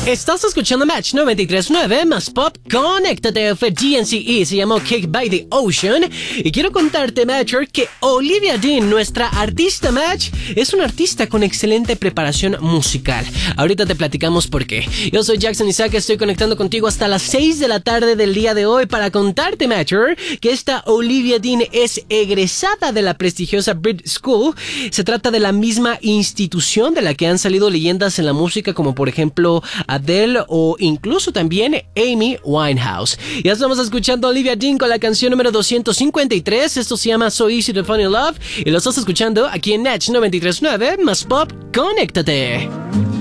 Estás escuchando Match 93.9 más Pop. Conéctate, fue DNCE, se llamó Kick by the Ocean. Y quiero contarte, Matcher, que Olivia Dean, nuestra artista Match, es una artista con excelente preparación musical. Ahorita te platicamos por qué. Yo soy Jackson Isaac, estoy conectando contigo hasta las 6 de la tarde del día de hoy para contarte, Matcher, que esta Olivia Dean es egresada de la prestigiosa Brit School. Se trata de la misma institución de la que han salido leyendas en la música, como por ejemplo Adele o incluso también Amy Winehouse. Ya estamos escuchando a Olivia Dean con la canción número 253. Esto se llama So Easy to Fall in Love y lo estás escuchando aquí en Match 93.9 más Pop. Conéctate.